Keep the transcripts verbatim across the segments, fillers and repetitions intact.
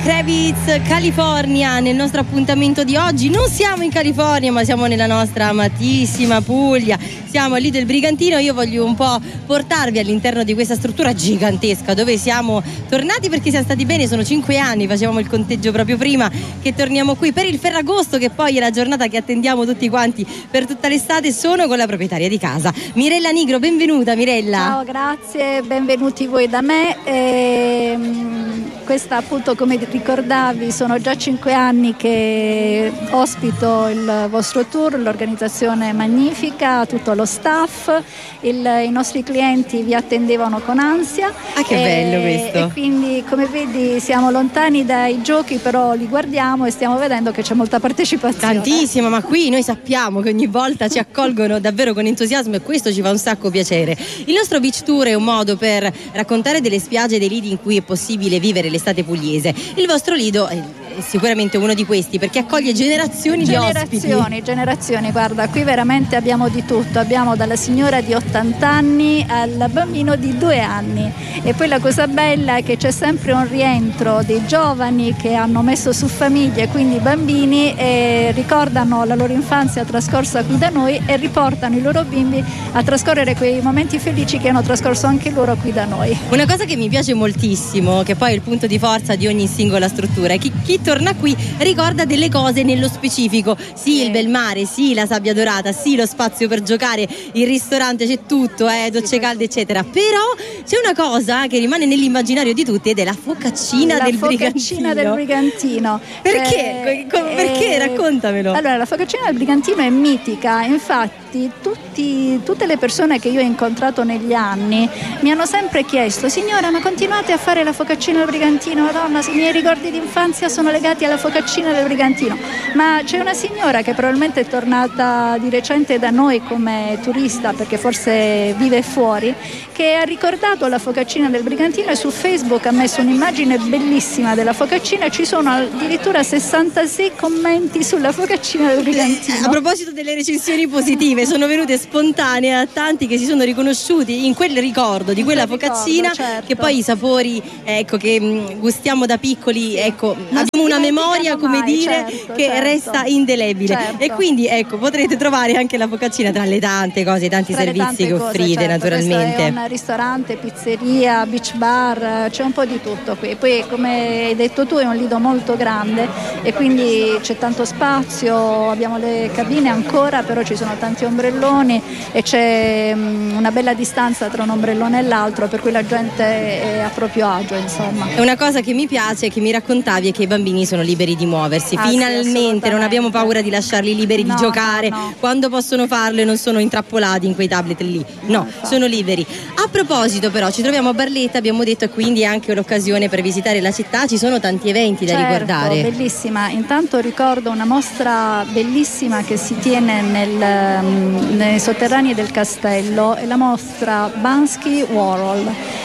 Kravitz, California, nel nostro appuntamento di oggi. Non siamo in California, ma siamo nella nostra amatissima Puglia. Siamo lì del Brigantino. Io voglio un po' portarvi all'interno di questa struttura gigantesca dove siamo tornati perché siamo stati bene. Sono cinque anni, facevamo il conteggio proprio prima che torniamo qui per il Ferragosto, che poi è la giornata che attendiamo tutti quanti per tutta l'estate. Sono con la proprietaria di casa, Mirella Nigro. Benvenuta Mirella. Ciao, grazie, benvenuti voi da me. Ehm, questa appunto, come ricordavi, sono già cinque anni che ospito il vostro tour, l'organizzazione è magnifica, tutto lo staff, il, i nostri clienti vi attendevano con ansia. Ah, che e, bello questo! E quindi, come vedi, siamo lontani dai giochi, però li guardiamo e stiamo vedendo che c'è molta partecipazione. Tantissima, ma qui noi sappiamo che ogni volta ci accolgono davvero con entusiasmo e questo ci fa un sacco piacere. Il nostro beach tour è un modo per raccontare delle spiagge e dei lidi in cui è possibile vivere l'estate pugliese. Il vostro lido è sicuramente uno di questi perché accoglie generazioni, generazioni di ospiti. Generazioni, guarda, qui veramente abbiamo di tutto, abbiamo dalla signora di ottanta anni al bambino di due anni, e poi la cosa bella è che c'è sempre un rientro dei giovani che hanno messo su famiglie, quindi bambini, e ricordano la loro infanzia trascorsa qui da noi e riportano i loro bimbi a trascorrere quei momenti felici che hanno trascorso anche loro qui da noi. Una cosa che mi piace moltissimo, che poi è il punto di forza di ogni singola struttura, è che chi torna qui ricorda delle cose nello specifico. Sì, sì, il bel mare, sì, la sabbia dorata, sì, lo spazio per giocare, il ristorante, c'è tutto, eh, docce sì, calde eccetera. Però c'è una cosa che rimane nell'immaginario di tutti ed è la focaccina la del focaccina Brigantino. del Brigantino. Perché? Eh, perché? Raccontamelo. Allora, la focaccina del Brigantino è mitica, infatti tutti, tutte le persone che io ho incontrato negli anni mi hanno sempre chiesto: signora, ma continuate a fare la focaccina del Brigantino? Madonna, i miei ricordi di infanzia sono legati alla focaccina del Brigantino. Ma c'è una signora che probabilmente è tornata di recente da noi come turista, perché forse vive fuori, che ha ricordato la focaccina del Brigantino e su Facebook ha messo un'immagine bellissima della focaccina e ci sono addirittura sessantasei commenti sulla focaccina del Brigantino. A proposito delle recensioni positive, sono venute spontanee a tanti che si sono riconosciuti in quel ricordo di quella focaccina, ricordo, certo. Che poi i sapori, ecco, che mh, gustiamo da piccoli, ecco, non abbiamo una memoria, come mai, dire, certo, che certo. resta indelebile, certo. E quindi ecco, potrete trovare anche la focaccina tra le tante cose, tanti tra servizi che offrite, certo, naturalmente. È un ristorante, pizzeria, beach bar, c'è un po' di tutto qui. Poi, come hai detto tu, è un lido molto grande e quindi c'è tanto spazio, abbiamo le cabine ancora, però ci sono tanti ombrelloni e c'è um, una bella distanza tra un ombrellone e l'altro, per cui la gente è a proprio agio, insomma. È una cosa che mi piace, che mi raccontavi, è che i bambini sono liberi di muoversi, ah, finalmente, sì, non abbiamo paura di lasciarli liberi no, di giocare, no, no. Quando possono farlo e non sono intrappolati in quei tablet lì, no, no, sono liberi. A proposito però, ci troviamo a Barletta, abbiamo detto, e quindi è anche l'occasione per visitare la città, ci sono tanti eventi da certo, riguardare. Bellissima, intanto ricordo una mostra bellissima che si tiene nel, nei sotterranei del castello, è la mostra Bansky Warhol,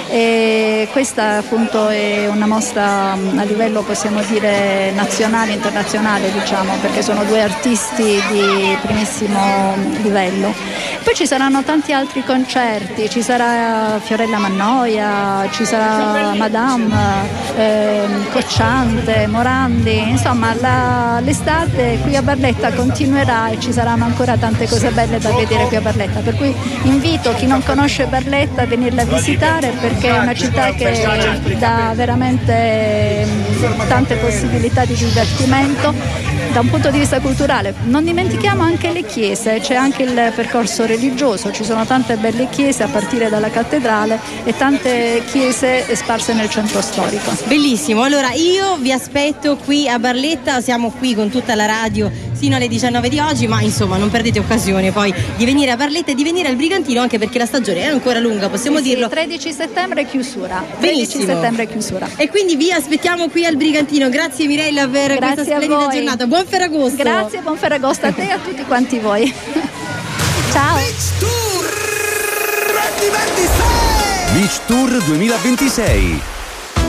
e questa appunto è una mostra a livello, possiamo dire, nazionale, internazionale, diciamo, perché sono due artisti di primissimo livello. Poi ci saranno tanti altri concerti, ci sarà Fiorella Mannoia, ci sarà Madame, eh, Cocciante, Morandi, insomma la, l'estate qui a Barletta continuerà e ci saranno ancora tante cose belle da vedere qui a Barletta, per cui invito chi non conosce Barletta a venirla a visitare, perché è una città che dà veramente tante possibilità di divertimento da un punto di vista culturale. Non dimentichiamo anche le chiese, c'è anche il percorso religioso, ci sono tante belle chiese a partire dalla cattedrale e tante chiese sparse nel centro storico. Bellissimo, allora io vi aspetto qui a Barletta, siamo qui con tutta la radio sino alle diciannove di oggi, ma insomma non perdete occasione poi di venire a Barletta e di venire al Brigantino, anche perché la stagione è ancora lunga, possiamo sì, dirlo. Sì, tredici settembre chiusura. Benissimo. tredici settembre chiusura. E quindi vi aspettiamo qui al Brigantino. Grazie Mirella per Grazie questa splendida giornata. Buon Ferragosto. Grazie, buon Ferragosto a te e a tutti quanti voi. Ciao. Beach Tour duemilaventisei. Beach Tour duemilaventisei.